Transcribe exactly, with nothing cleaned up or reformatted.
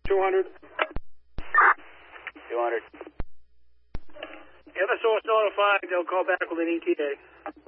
two hundred. two hundred. Eversource notified, they'll call back with an E T A.